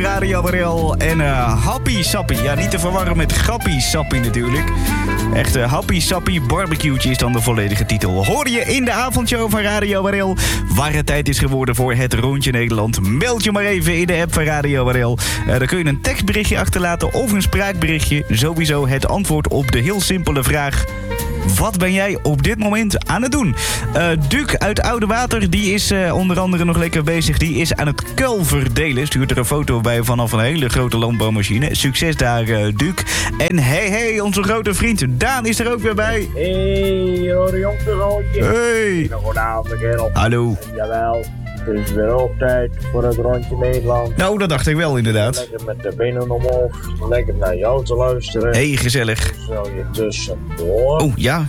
Radio Barel. En Happy Sappie. Ja, niet te verwarren met Grappie Sappie natuurlijk. Echt Happy Sappie barbecue'tje is dan de volledige titel. Hoor je in de avondshow van Radio Barel. Waar het tijd is geworden voor het Rondje Nederland. Meld je maar even in de app van Radio Barel. Dan kun je een tekstberichtje achterlaten of een spraakberichtje. Sowieso het antwoord op de heel simpele vraag: wat ben jij op dit moment aan het doen? Duc uit Oude Water, die is onder andere nog lekker bezig. Die is aan het kuil verdelen. Stuurt er een foto bij vanaf een hele grote landbouwmachine. Succes daar, Duc. En hey, onze grote vriend Daan is er ook weer bij. Hey, hoor jongste roodje. Hey. Goedenavond, kerel. Hallo. Jawel, het is weer ook tijd voor het Rondje Nederland. Nou, dat dacht ik wel inderdaad. Lekker met de benen omhoog, lekker naar jou te luisteren. Hey, gezellig. Zo je tussendoor. Oh, ja.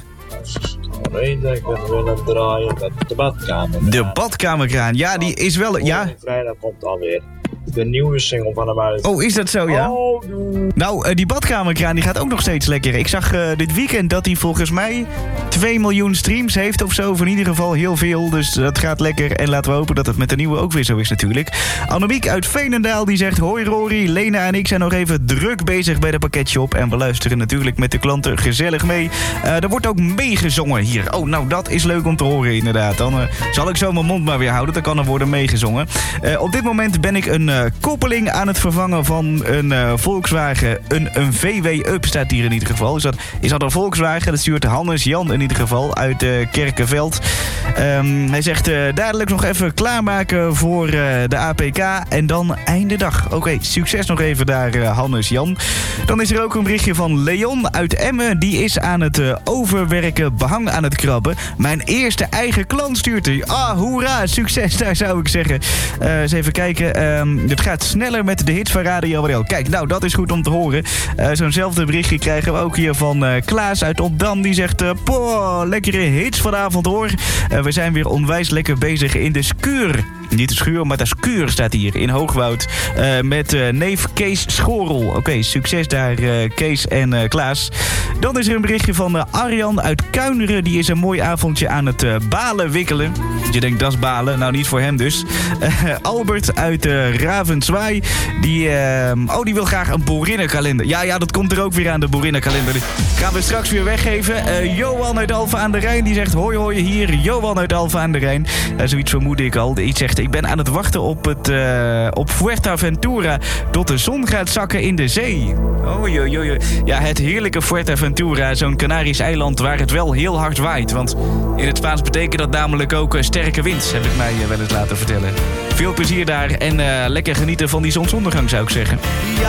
Lekker willen draaien met de badkamer. De badkamerkraan, ja, die is wel... Ja. Vrijdag komt alweer de nieuwe single van hem uit. Oh, is dat zo, ja? Oh, nou, die badkamerkraan die gaat ook nog steeds lekker. Ik zag dit weekend dat hij volgens mij 2 miljoen streams heeft of zo. Of in ieder geval heel veel. Dus dat gaat lekker. En laten we hopen dat het met de nieuwe ook weer zo is natuurlijk. Annemiek uit Veenendaal die zegt: hoi Rory, Lena en ik zijn nog even druk bezig bij de pakketshop. En we luisteren natuurlijk met de klanten gezellig mee. Er wordt ook meegezongen hier. Oh, nou dat is leuk om te horen inderdaad. Dan zal ik zo mijn mond maar weer houden. Dan kan er worden meegezongen. Op dit moment ben ik een koppeling aan het vervangen van een Volkswagen. Een VW-up staat hier in ieder geval. Is dat een Volkswagen? Dat stuurt Hannes Jan in ieder geval uit Kerkenveld. Hij zegt dadelijk nog even klaarmaken voor de APK en dan einde dag. Oké, succes nog even daar, Hannes Jan. Dan is er ook een berichtje van Leon uit Emmen. Die is aan het overwerken, behang aan het krabben. Mijn eerste eigen klant stuurt hij. Ah, hoera, succes daar zou ik zeggen. Eens even kijken. Het gaat sneller met de hits van Radio Barel. Kijk, nou dat is goed om te horen. Zo'nzelfde berichtje krijgen we ook hier van Klaas uit Opdam. Die zegt, lekkere hits vanavond hoor. We zijn weer onwijs lekker bezig in de Skuur. Niet de schuur, maar de Skuur staat hier in Hoogwoud. Met neef Kees Schorel. Oké, succes daar Kees en Klaas. Dan is er een berichtje van Arjan uit Kuineren. Die is een mooi avondje aan het balen wikkelen. Je denkt, dat is balen. Nou, niet voor hem dus. Albert uit Ravenswaai. Die wil graag een boerinnenkalender. Ja, dat komt er ook weer aan, de boerinnenkalender. Die gaan we straks weer weggeven. Johan uit Alphen aan de Rijn. Die zegt, hoi hier. Johan uit Alphen aan de Rijn. Zoiets vermoedde ik al. Iets zegt, ik ben aan het wachten op Fuerteventura tot de zon gaat zakken in de zee. Ja, het heerlijke Fuerteventura. Zo'n Canarisch eiland waar het wel heel hard waait. Want in het Spaans betekent dat namelijk ook sterke wind. Heb ik mij wel eens laten vertellen. Veel plezier daar en lekker genieten van die zonsondergang zou ik zeggen.